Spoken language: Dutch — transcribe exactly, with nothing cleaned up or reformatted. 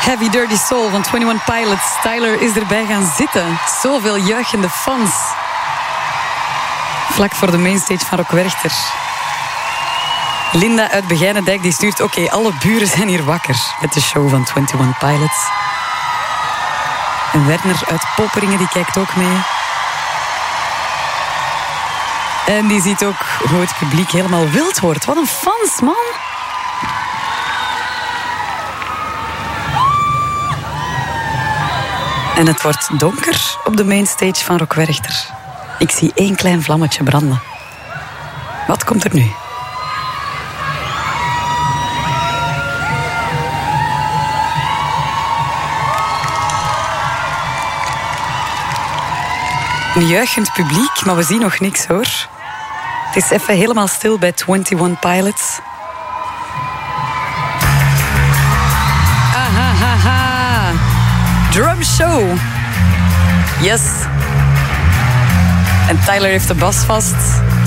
Heavy Dirty Soul van eenentwintig Pilots. Tyler is erbij gaan zitten. Zoveel juichende fans. Vlak voor de mainstage van Rock Werchter. Linda uit Begijnendijk die stuurt... Oké, okay, alle buren zijn hier wakker met de show van eenentwintig Pilots. En Werner uit Poperingen die kijkt ook mee. En die ziet ook hoe het publiek helemaal wild wordt. Wat een fans, man. En het wordt donker op de mainstage van Rock Werchter. Ik zie één klein vlammetje branden. Wat komt er nu? Een juichend publiek, maar we zien nog niks, hoor. Het is even helemaal stil bij eenentwintig Pilots. Aha, ha, ha. Drum show. Yes. En Tyler heeft de bas vast.